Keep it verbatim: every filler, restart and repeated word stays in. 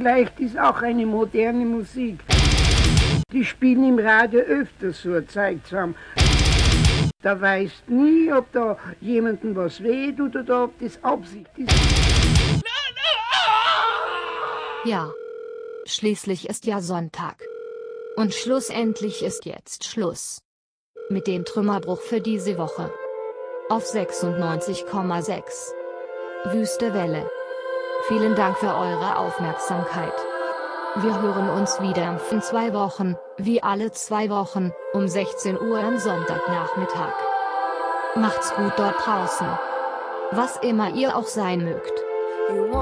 vielleicht ist auch eine moderne Musik. Die spielen im Radio öfter so ein Zeug zusammen. Da weißt nie, ob da jemandem was wehtut oder ob das Absicht ist. Ja. Schließlich ist ja Sonntag. Und schlussendlich ist jetzt Schluss. Mit dem Trümmerbruch für diese Woche. Auf sechsundneunzig Komma sechs. Wüste Welle. Vielen Dank für eure Aufmerksamkeit. Wir hören uns wieder in zwei Wochen, wie alle zwei Wochen, um sechzehn Uhr am Sonntagnachmittag. Macht's gut dort draußen. Was immer ihr auch sein mögt.